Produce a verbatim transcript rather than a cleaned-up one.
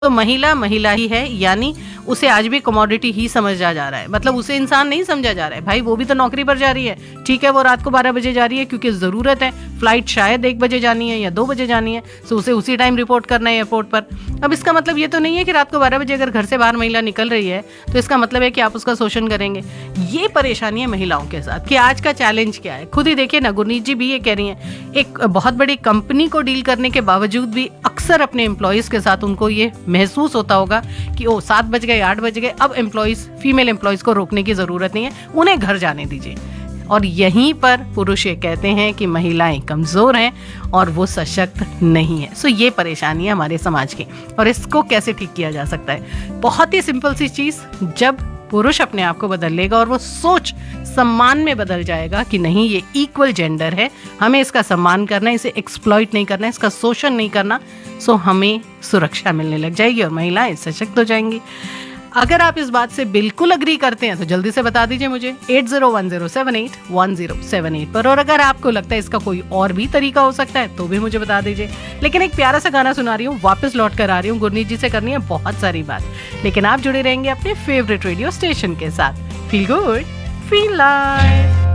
तो महिला महिला ही है, यानी उसे आज भी कमोडिटी ही समझा जा रहा है। मतलब उसे इंसान नहीं समझा जा रहा है। भाई वो भी तो नौकरी पर जा रही है, ठीक है, वो रात को बारह बजे जा रही है क्योंकि ज़रूरत है, फ्लाइट शायद एक बजे जानी है या दो बजे जानी है, तो उसे उसी टाइम रिपोर्ट करना है एयरपोर्ट पर। अब इसका मतलब ये तो नहीं है कि रात को बारह बजे अगर घर से बाहर महिला निकल रही है तो इसका मतलब है कि आप उसका शोषण करेंगे। ये परेशानी है महिलाओं के साथ कि आज का चैलेंज क्या है। खुद ही देखिए ना, गुरनीत जी भी ये कह रही हैं, एक बहुत बड़ी कंपनी को डील करने के बावजूद भी अक्सर अपने एम्प्लॉयज़ के साथ उनको ये महसूस होता होगा कि ओ सात बज गए, आठ बज गए, अब एम्प्लॉयज़ फीमेल एम्प्लॉयज़ को रोकने की ज़रूरत नहीं है, उन्हें घर जाने दीजिए। और यहीं पर पुरुष ये कहते हैं कि महिलाएं कमज़ोर हैं और वो सशक्त नहीं है। सो ये परेशानी है हमारे समाज की, और इसको कैसे ठीक किया जा सकता है? बहुत ही सिंपल सी चीज़, जब पुरुष अपने आप को बदल लेगा और वो सोच सम्मान में बदल जाएगा कि नहीं, ये इक्वल जेंडर है, हमें इसका सम्मान करना है, इसे एक्सप्लॉइट नहीं करना है, इसका शोषण नहीं करना, सो हमें सुरक्षा मिलने लग जाएगी और महिलाएं सशक्त हो जाएंगी। अगर आप इस बात से बिल्कुल अग्री करते हैं तो जल्दी से बता दीजिए मुझे eight zero one zero seven eight one zero seven eight पर। और अगर आपको लगता है इसका कोई और भी तरीका हो सकता है तो भी मुझे बता दीजिए। लेकिन एक प्यारा सा गाना सुना रही हूँ, वापस लौट कर आ रही हूँ। गुरनीत जी से करनी है बहुत सारी बात, लेकिन आप जुड़े रहेंगे अपने फेवरेट रेडियो स्टेशन के साथ। Feel good, feel live.